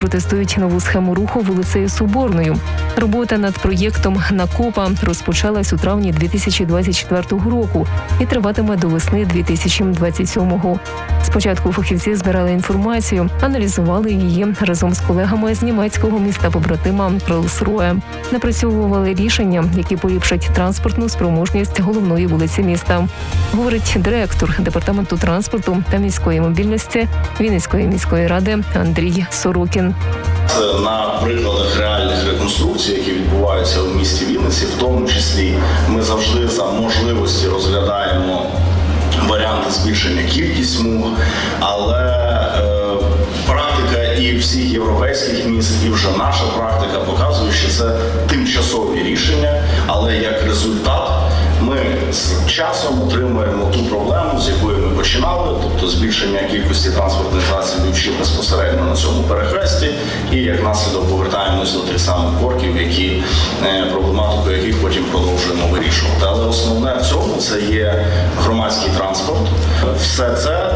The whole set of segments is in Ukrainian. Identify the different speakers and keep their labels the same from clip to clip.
Speaker 1: Протестують нову схему руху вулицею Соборною. Робота над проєктом «Накопа» розпочалась у травні 2024 року і триватиме до весни 2027. Спочатку фахівці збирали інформацію, аналізували її разом з колегами з німецького міста-побратима Карлсруе. Напрацьовували рішення, які поліпшать транспортну спроможність головної вулиці міста. Говорить директор Департаменту транспорту та міської мобільності Вінницької міської ради Андрій Сорокін.
Speaker 2: На прикладах реальних реконструкцій, які відбуваються у місті Вінниці, в тому числі ми завжди за можливості розглядаємо варіанти збільшення кількість смуг, але практика і всіх європейських міст, і вже наша практика показує, що це тимчасові рішення, але як результат ми з часом отримуємо ту проблему, з якої ми починали, тобто збільшення кількості транспортних засобів чи безпосередньо на цьому перехресті, і як наслідок повертаємось до тих самих корків, проблематику яких потім продовжуємо вирішувати. Але основне в цьому це є громадський транспорт. Все це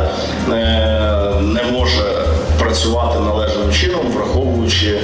Speaker 2: не може працювати належним чином, враховуючи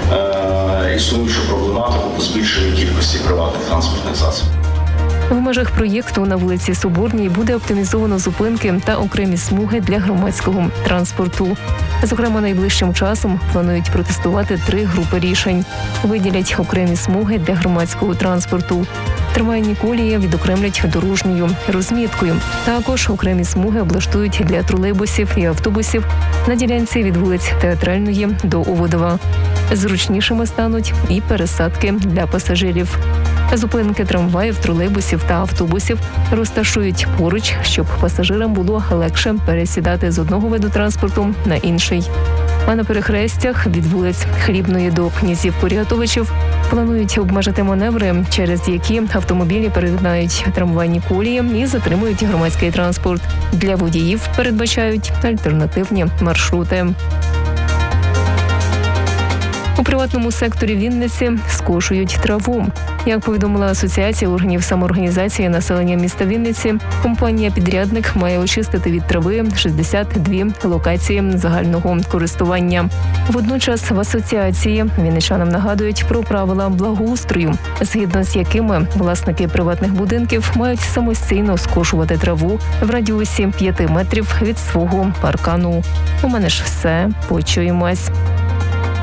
Speaker 2: існуючу проблематику по збільшенню кількості приватних транспортних засобів.
Speaker 1: В межах проєкту на вулиці Соборній буде оптимізовано зупинки та окремі смуги для громадського транспорту. Зокрема, найближчим часом планують протестувати 3 групи рішень. Виділять окремі смуги для громадського транспорту. Трамвайні колії відокремлять дорожньою розміткою. Також окремі смуги облаштують для тролейбусів і автобусів на ділянці від вулиць Театральної до Оводова. Зручнішими стануть і пересадки для пасажирів. Зупинки трамваїв, тролейбусів та автобусів розташують поруч, щоб пасажирам було легше пересідати з одного виду транспорту на інший. А на перехрестях від вулиць Хлібної до Князів-Курятовичів планують обмежити маневри, через які автомобілі перетинають трамвайні колії і затримують громадський транспорт. Для водіїв передбачають альтернативні маршрути. У приватному секторі Вінниці скошують траву. Як повідомила Асоціація органів самоорганізації населення міста Вінниці, компанія-підрядник має очистити від трави 62 локації загального користування. Водночас в асоціації вінничанам нагадують про правила благоустрою, згідно з якими власники приватних будинків мають самостійно скошувати траву в радіусі 5 метрів від свого паркану. У мене ж все. Почуємось.